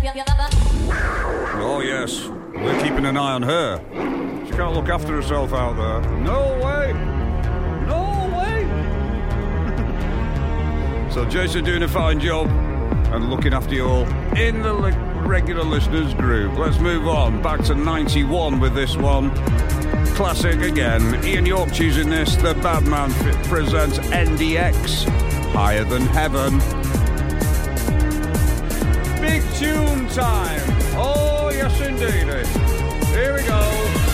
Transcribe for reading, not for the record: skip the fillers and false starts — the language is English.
Oh, yes. We're keeping an eye on her. She can't look after herself out there. No way. No way. So Jason doing a fine job and looking after you all in the regular listeners group. Let's move on. Back to 91 with this one. Classic again. Ian York choosing this. The Badman presents NDX. Higher Than Heaven. Big tune time. Oh, yes, indeed. Here we go.